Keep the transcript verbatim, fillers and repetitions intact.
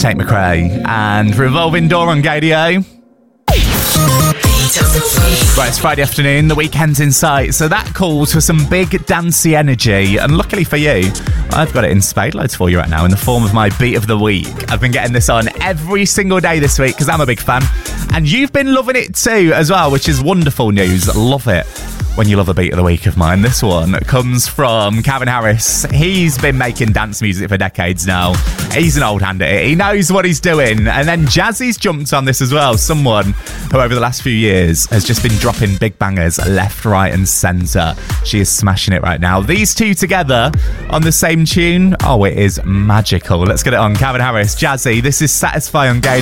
Tate McRae and Revolving Door on Gadio. Right, it's Friday afternoon, the weekend's in sight, so that calls for some big dancey energy, and luckily for you, I've got it in spade loads for you right now in the form of my beat of the week. I've been getting this on every single day this week because I'm a big fan, and you've been loving it too as well, which is wonderful news. Love it when you love a beat of the week of mine. This one comes from Calvin Harris. He's been making dance music for decades now. He's an old hand at it. He knows what he's doing. And then Jazzy's jumped on this as well. Someone who over the last few years has just been dropping big bangers left, right and centre. She is smashing it right now. These two together on the same tune. Oh, it is magical. Let's get it on. Calvin Harris, Jazzy. This is Satisfy on Gay.